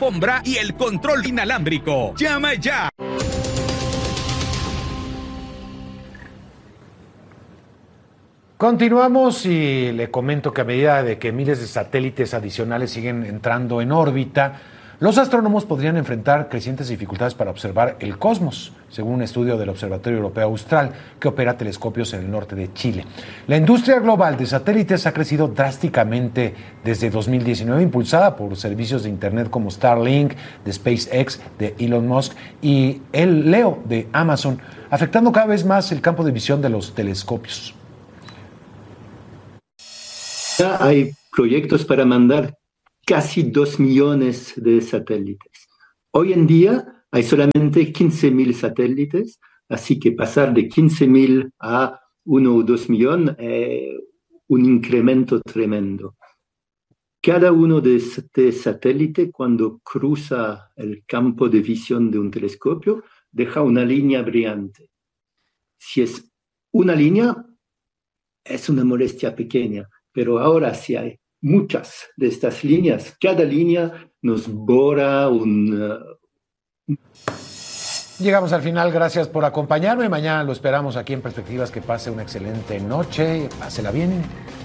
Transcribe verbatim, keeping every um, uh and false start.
alfombra y el control inalámbrico. ¡Llama ya! Continuamos y le comento que a medida de que miles de satélites adicionales siguen entrando en órbita, los astrónomos podrían enfrentar crecientes dificultades para observar el cosmos, según un estudio del Observatorio Europeo Austral, que opera telescopios en el norte de Chile. La industria global de satélites ha crecido drásticamente desde dos mil diecinueve, impulsada por servicios de Internet como Starlink, de SpaceX, de Elon Musk, y el Leo de Amazon, afectando cada vez más el campo de visión de los telescopios. Ya hay proyectos para mandar casi dos millones de satélites. Hoy en día hay solamente quince mil satélites, así que pasar de quince mil a uno o dos millones es un incremento tremendo. Cada uno de este satélite, cuando cruza el campo de visión de un telescopio, deja una línea brillante. Si es una línea, es una molestia pequeña, pero ahora si hay muchas de estas líneas, cada línea nos borra un... Uh... Llegamos al final, gracias por acompañarme. Mañana lo esperamos aquí en Perspectivas. Que pase una excelente noche, pásela bien.